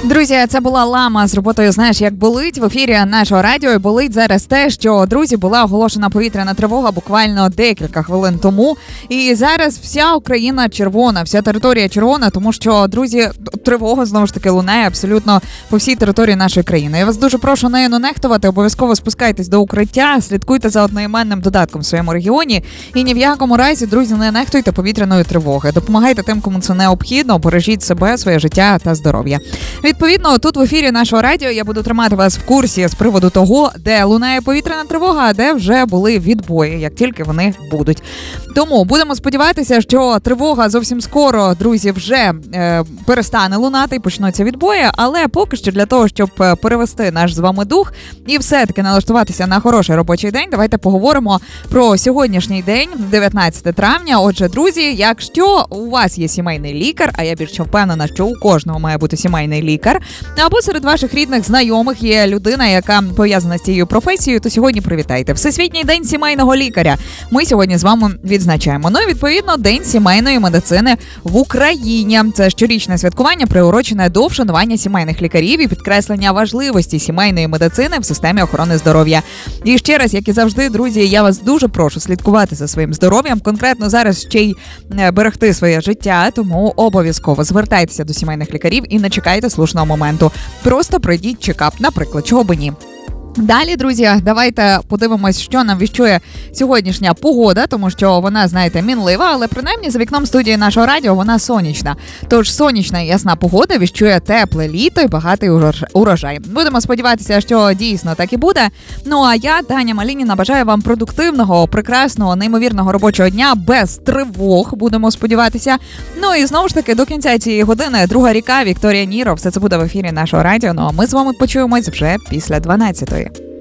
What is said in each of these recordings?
Друзі, це була Лама з роботою «Знаєш, як болить» в ефірі нашого радіо. І болить зараз те, що, друзі, була оголошена повітряна тривога буквально декілька хвилин тому. І зараз вся Україна червона, вся територія червона, тому що, друзі, тривога, знову ж таки, лунає абсолютно по всій території нашої країни. Я вас дуже прошу нею не нехтувати, обов'язково спускайтесь до укриття, слідкуйте за одноіменним додатком в своєму регіоні. І ні в якому разі, друзі, не нехтуйте повітряної тривоги. Допомагайте тим, кому це необхідно, бережіть себе, своє життя та здоров'я. Відповідно, тут в ефірі нашого радіо я буду тримати вас в курсі з приводу того, де лунає повітряна тривога, а де вже були відбої, як тільки вони будуть. Тому будемо сподіватися, що тривога зовсім скоро, друзі, вже перестане лунати і почнуться відбої, але поки що для того, щоб перевести наш з вами дух і все-таки налаштуватися на хороший робочий день, давайте поговоримо про сьогоднішній день, 19 травня. Отже, друзі, якщо у вас є сімейний лікар, а я більше впевнена, що у кожного має бути сімейний лікар, або серед ваших рідних знайомих є людина, яка пов'язана з цією професією, то сьогодні привітайте. Всесвітній день сімейного лікаря. Ми сьогодні з вами відзначаємо. Ну і, відповідно, День сімейної медицини в Україні. Це щорічне святкування, приурочене до вшанування сімейних лікарів і підкреслення важливості сімейної медицини в системі охорони здоров'я. І ще раз, як і завжди, друзі, я вас дуже прошу слідкувати за своїм здоров'ям, конкретно зараз ще й берегти своє життя, тому обов'язково звертайтеся до сімейних лікарів і не чекайте слушного моменту. Просто пройдіть чекап, наприклад, чого би ні. Далі, друзі, давайте подивимось, що нам віщує сьогоднішня погода, тому що вона, знаєте, мінлива, але принаймні за вікном студії нашого радіо вона сонячна. Тож сонячна і ясна погода віщує тепле літо і багатий урожай. Будемо сподіватися, що дійсно так і буде. Ну а я, Таня Малініна, бажаю вам продуктивного, прекрасного, неймовірного робочого дня, без тривог, будемо сподіватися. Ну і знову ж таки, до кінця цієї години друга ріка, Вікторія Ніро. Все це буде в ефірі нашого радіо. Ну а ми з вами почуємось вже після 12-ї.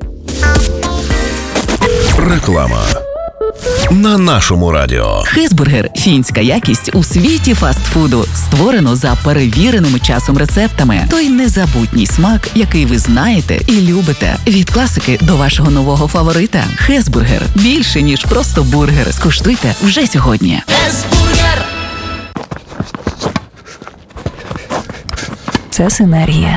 Реклама на нашому радіо. Хесбургер – фінська якість у світі фастфуду. Створено за перевіреними часом рецептами. Той незабутній смак, який ви знаєте і любите. Від класики до вашого нового фаворита. Хесбургер – більше, ніж просто бургер. Скуштуйте вже сьогодні. Хесбургер! Це синергія.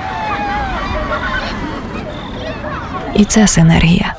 І це синергія.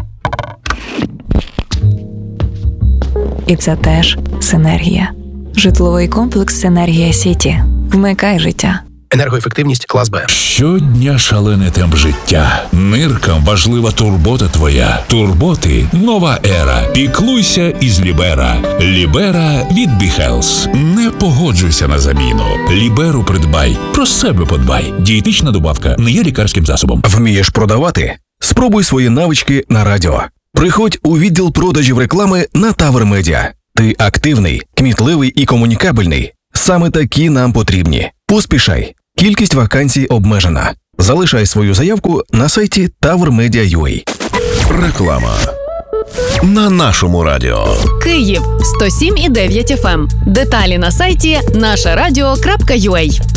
І це теж синергія. Житловий комплекс «Синергія Сіті». Вмикай життя. Енергоефективність клас Б. Щодня шалений темп життя. Ниркам важлива турбота твоя. Турботи – нова ера. Піклуйся із Лібера. Лібера від BeHealth. Не погоджуйся на заміну. Ліберу придбай. Про себе подбай. Дієтична добавка не є лікарським засобом. Вмієш продавати? Спробуй свої навички на радіо. Приходь у відділ продажів реклами на Тавр Медіа. Ти активний, кмітливий і комунікабельний. Саме такі нам потрібні. Поспішай. Кількість вакансій обмежена. Залишай свою заявку на сайті tavrmedia.ua. Реклама на нашому радіо. Київ 107,9 FM. Деталі на сайті нашарадіо.ua.